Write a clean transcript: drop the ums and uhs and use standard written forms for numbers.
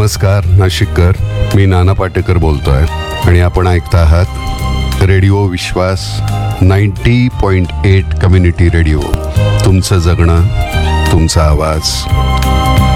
नमस्कार नाशिककर, मी नाना पाटेकर बोलतोय आणि आपण ऐकता आहात रेडिओ विश्वास 90.8 कम्युनिटी रेडिओ. तुमचं जगणं, तुमचा आवाज.